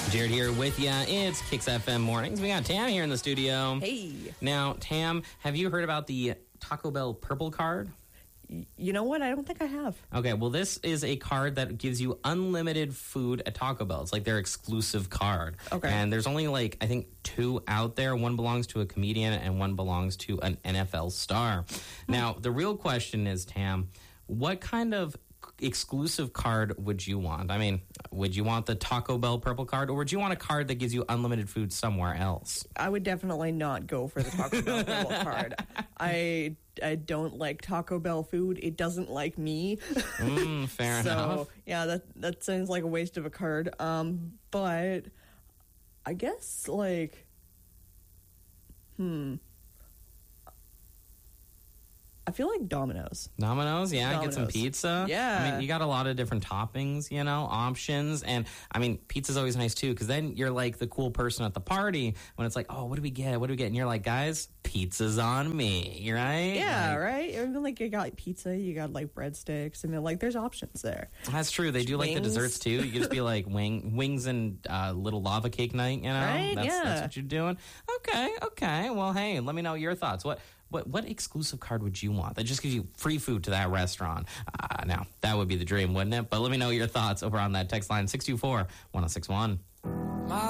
Jared here with you. It's Kicks FM Mornings. We got Tam here in the studio. Hey. Now, Tam, have you heard about the Taco Bell Purple Card? You know what? I don't think I have. Okay, well, this is a card that gives you unlimited food at Taco Bell. It's like their exclusive card. Okay. And there's only I think 2 out there. One belongs to a comedian and one belongs to an NFL star. Now, the real question is, Tam, what kind of exclusive card would you want? I mean, would you want the Taco Bell Purple Card, or would you want a card that gives you unlimited food somewhere else? I would definitely not go for the Taco Bell Purple Card. I don't like Taco Bell food. It doesn't like me. Fair enough. So, yeah, that sounds like a waste of a card. But I guess, I feel like Domino's. Domino's, yeah, Domino's. Get some pizza. Yeah. I mean, you got a lot of different toppings, options. And, I mean, pizza's always nice, too, because then you're like the cool person at the party when it's like, oh, what do we get? What do we get? And you're like, guys, pizza's on me, right? Yeah, right? I mean, you got pizza, you got, breadsticks. I mean, there's options there. That's true. They do Wings. the desserts, too. You can just be like wings and little lava cake night, Right, That's what you're doing. Okay. Well, hey, let me know your thoughts. What exclusive card would you want that just gives you free food to that restaurant? Now, that would be the dream, wouldn't it? But let me know your thoughts over on that text line, 624-1061.